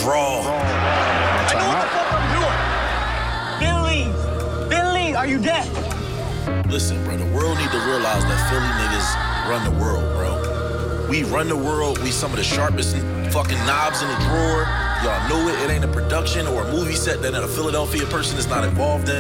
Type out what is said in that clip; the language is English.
Draw. I know what the fuck I'm doing. Billy, are you deaf? Listen, bro, the world need to realize that Philly niggas run the world, bro. We run the world. We some of the sharpest fucking knobs in the drawer. Y'all know it. It ain't a production or a movie set that a Philadelphia person is not involved in.